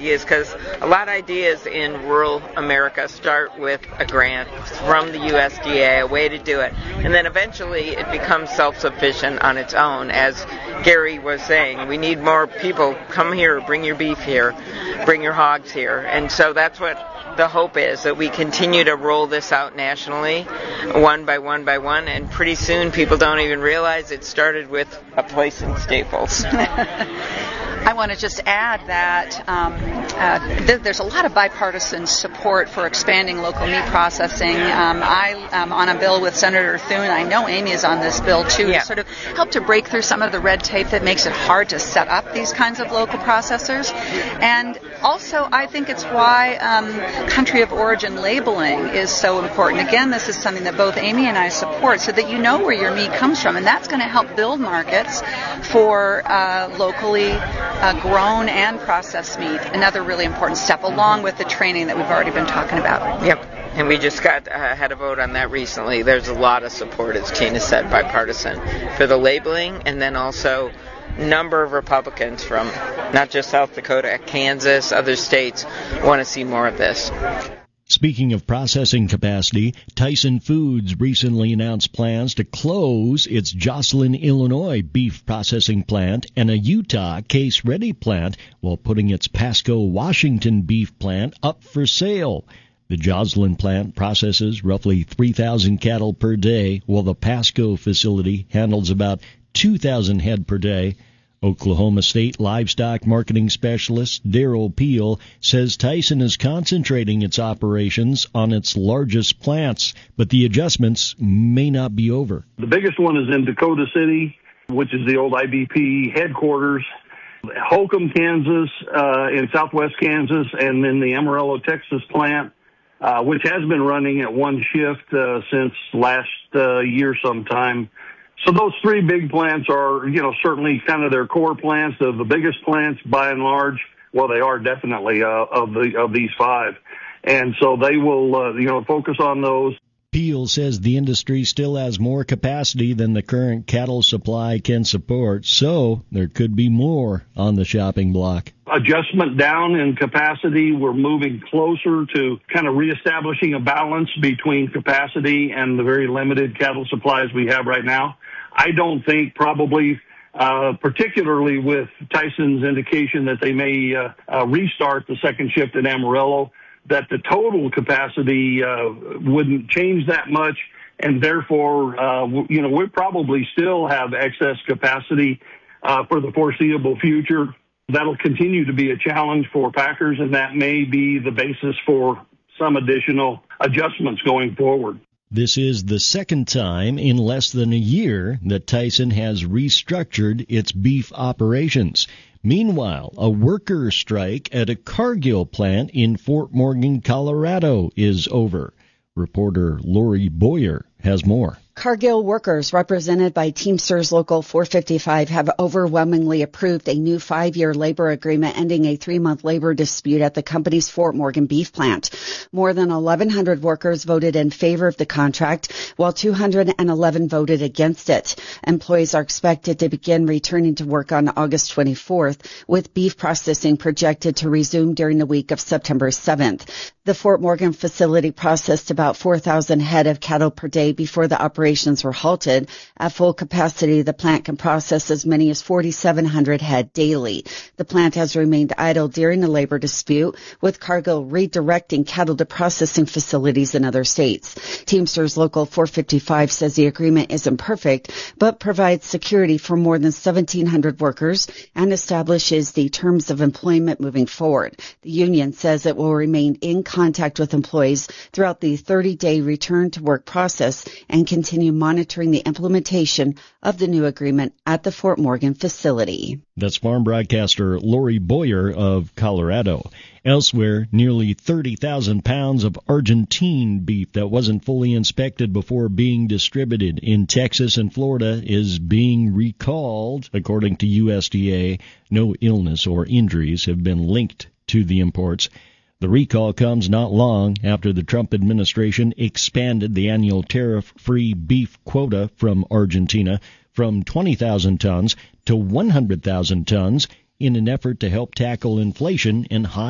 ideas, because a lot of ideas in rural America start with a grant from the USDA, a way to do it, and then eventually it becomes self-sufficient on its own. As Gary was saying, we need more people. Come here, bring your beef here, bring your hogs here. And so that's what the hope is, that we continue to roll this out nationally, one by one by one, and pretty soon people don't even realize it started with a place in Staples. I want to just add that there's a lot of bipartisan support for expanding local meat processing. I am on a bill with Senator Thune. I know Amy is on this bill too, to sort of help to break through some of the red tape that makes it hard to set up these kinds of local processors. And also, I think it's why country of origin labeling is so important. Again, this is something that both Amy and I support, so that you know where your meat comes from, and that's going to help build markets for locally grown and processed meat. Another really important step, along with the training that we've already been talking about. Yep. And we just had a vote on that recently. There's a lot of support, as Tina said, bipartisan, for the labeling, and then also number of Republicans from not just South Dakota, Kansas, other states want to see more of this. Speaking of processing capacity, Tyson Foods recently announced plans to close its Joslyn, Illinois beef processing plant and a Utah case-ready plant while putting its Pasco, Washington beef plant up for sale. The Joslyn plant processes roughly 3,000 cattle per day, while the Pasco facility handles about 2,000 head per day. Oklahoma State livestock marketing specialist Darrell Peel says Tyson is concentrating its operations on its largest plants, but the adjustments may not be over. The biggest one is in Dakota City, which is the old IBP headquarters, Holcomb, Kansas, in southwest Kansas, and then the Amarillo, Texas plant, which has been running at one shift since last year sometime. So those three big plants are, certainly kind of their core plants, the biggest plants by and large. Well, they are definitely of these five. And so they will, focus on those. Peel says the industry still has more capacity than the current cattle supply can support, so there could be more on the shopping block. Adjustment down in capacity. We're moving closer to kind of reestablishing a balance between capacity and the very limited cattle supplies we have right now. I don't think probably, particularly with Tyson's indication that they may restart the second shift at Amarillo, that the total capacity wouldn't change that much, and therefore, we probably still have excess capacity for the foreseeable future. That'll continue to be a challenge for packers, and that may be the basis for some additional adjustments going forward. This is the second time in less than a year that Tyson has restructured its beef operations. Meanwhile, a worker strike at a Cargill plant in Fort Morgan, Colorado is over. Reporter Lori Boyer has more. Cargill workers, represented by Teamsters Local 455, have overwhelmingly approved a new 5-year labor agreement ending a 3-month labor dispute at the company's Fort Morgan beef plant. More than 1,100 workers voted in favor of the contract, while 211 voted against it. Employees are expected to begin returning to work on August 24th, with beef processing projected to resume during the week of September 7th. The Fort Morgan facility processed about 4,000 head of cattle per day before the operations were halted. At full capacity, the plant can process as many as 4,700 head daily. The plant has remained idle during the labor dispute, with Cargill redirecting cattle to processing facilities in other states. Teamsters Local 455 says the agreement isn't perfect, but provides security for more than 1,700 workers and establishes the terms of employment moving forward. The union says it will remain in contact with employees throughout the 30-day return to work process and continue monitoring the implementation of the new agreement at the Fort Morgan facility. That's farm broadcaster Lori Boyer of Colorado. Elsewhere, nearly 30,000 pounds of Argentine beef that wasn't fully inspected before being distributed in Texas and Florida is being recalled. According to USDA, no illness or injuries have been linked to the imports. The recall comes not long after the Trump administration expanded the annual tariff-free beef quota from Argentina from 20,000 tons to 100,000 tons in an effort to help tackle inflation and high